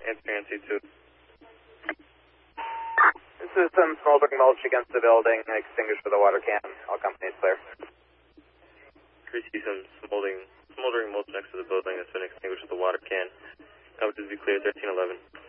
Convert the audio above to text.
Answer NC2. This is some smoldering mulch against the building. Extinguish with a water can. All companies clear. We see some smoldering mulch next to the building that's been extinguished with a water can. Companies be clear, 1311.